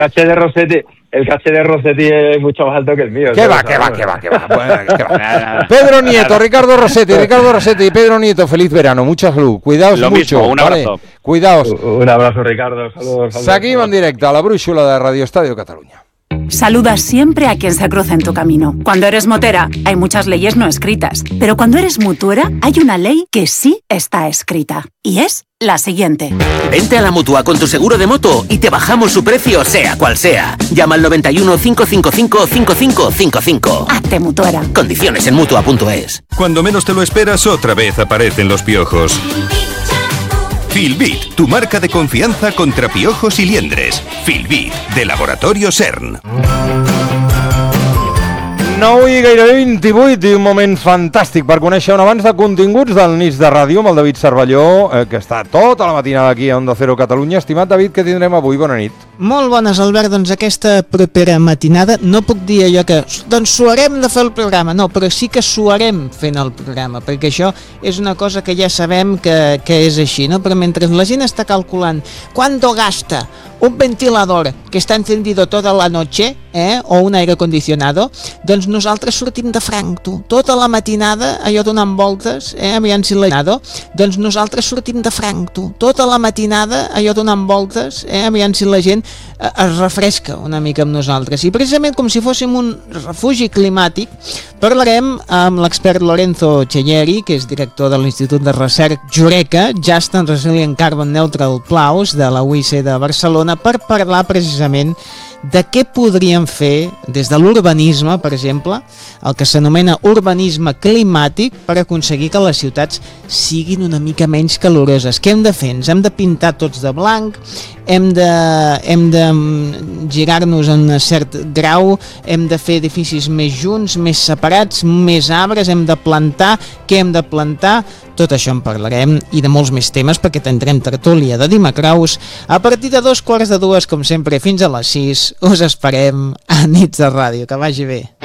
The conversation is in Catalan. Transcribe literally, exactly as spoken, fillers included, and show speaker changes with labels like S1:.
S1: caché de Rossetti, el caché de Rossetti es mucho más alto que el mío.
S2: ¿Qué va, qué va, qué va, qué va? Bueno, qué va. Pedro Nieto, Ricardo Rossetti, Ricardo Rossetti y Pedro Nieto, feliz verano, mucha salud, cuidaos
S3: Lo
S2: mucho,
S3: mismo, un abrazo.
S2: ¿vale? Cuidaos.
S1: Un abrazo, Ricardo, saludos. saludos
S2: Seguim en directe a la brúixola de Radio Estadio Cataluña.
S4: Saluda siempre a quien se cruza en tu camino. Cuando eres motera, hay muchas leyes no escritas. Pero cuando eres mutuera, hay una ley que sí está escrita. Y es la siguiente.
S5: Vente a la Mutua con tu seguro de moto y te bajamos su precio, sea cual sea. Llama al noventa y uno, cinco cinco cinco, cinco cinco cinco cinco.
S4: Hazte mutuera.
S5: Condiciones en Mutua punto es.
S6: Cuando menos te lo esperas, otra vez aparecen los piojos. Filbit, tu marca de confianza contra piojos y liendres. Filbit, de Laboratorio CERN.
S2: nou i gairebé vint-i-vuit i un moment fantàstic per conèixer un avanç de continguts del Nits de Ràdio amb el David Cervelló, eh, que està tota la matinada aquí a Onda Cero Catalunya. Estimat David, què tindrem avui? Bona nit.
S7: Molt bones, Albert. Doncs aquesta propera matinada no puc dir allò que doncs suarem de fer el programa, no, però sí que suarem fent el programa, perquè això és una cosa que ja sabem que, que és així, no? Però mentre la gent està calculant quanto gasta un ventilador que està encendido toda la noche, eh, o un aire acondicionado, doncs nosaltres sortim de franc, tu. Tota la matinada, allò donant voltes, eh, aviam si la... doncs nosaltres sortim de franc, tu. Tota la matinada, allò donant voltes, eh, aviam si la gent eh, es refresca una mica amb nosaltres. I precisament com si fóssim un refugi climàtic, parlarem amb l'expert Lorenzo Cheyeri, que és director de l'Institut de Recerca Jureca, Just and Resilient Carbon Neutral Plaus, de la U I C de Barcelona, per parlar precisament de què podríem fer des de l'urbanisme, per exemple, el que s'anomena urbanisme climàtic, per aconseguir que les ciutats siguin una mica menys caloroses. Què hem de fer? Ens hem de pintar tots de blanc, hem de, hem de girar-nos en un cert grau, hem de fer edificis més junts, més separats, més arbres, hem de plantar, què hem de plantar? Tot això en parlarem i de molts més temes perquè tindrem tertúlia de dimecraus a partir de dos quarts de dues, com sempre, fins a les sis. Us esperem a Nits de Ràdio. Que vagi bé.